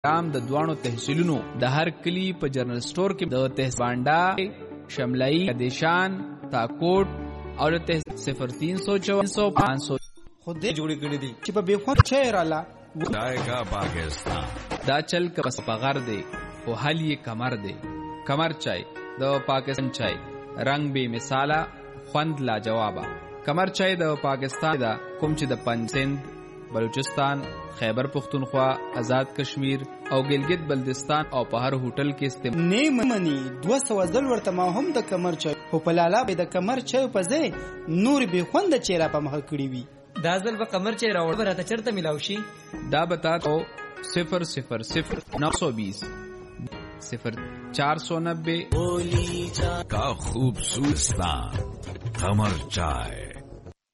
تام د دوانو تحصیلونو د هر کلی په جنرال سٹور کې د تحصیل بانډا شملای دیشان تاکوټ او د 0354 خو دې جوړې کړې دي چې په بېخوند چای رااله ودایگا پاکستان دا چل کبس پغر دے او حل یہ کمر دے کمر چای د پاکستان چای رنگ بے مثالا خوند لا جوابا کمر چای د پاکستان دا کوم چې د پنجاب بلوچستان خیبر پختونخوا آزاد کشمیر او ګلګت بلتستان او په هر هوټل کې استعمال نه مني 200 ځل ورته ما هم د کمر چای او په لالا به د کمر چای په ځای نور به خوند چیرې په مخ کړی وي دا ځل به کمر چای راوړ راته چرته ملاوي شي دا بتا تو 0000920 0490 کا خوبصورت قمر چائے